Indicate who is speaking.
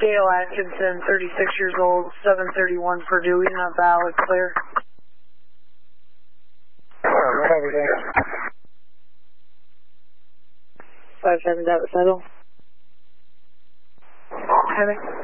Speaker 1: Dale Atkinson, 36 years old, 731 for Dewey, not valid, clear.
Speaker 2: Everything.
Speaker 1: 5-7, that was settle. Heading.